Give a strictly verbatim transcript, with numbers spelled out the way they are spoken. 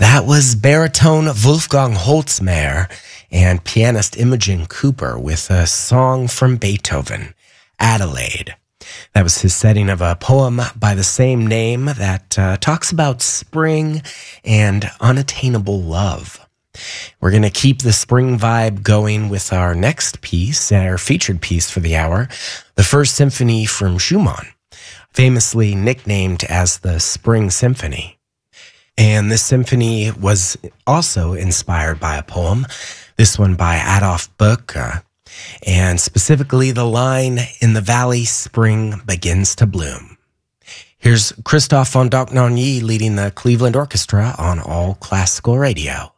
That was baritone Wolfgang Holzmair and pianist Imogen Cooper with a song from Beethoven, Adelaide. That was his setting of a poem by the same name that uh, talks about spring and unattainable love. We're going to keep the spring vibe going with our next piece, our featured piece for the hour, the First Symphony from Schumann, famously nicknamed as the Spring Symphony. And this symphony was also inspired by a poem, this one by Adolf Böcke, and specifically the line, "In the valley, spring begins to bloom." Here's Christoph von Dohnanyi leading the Cleveland Orchestra on All Classical Radio.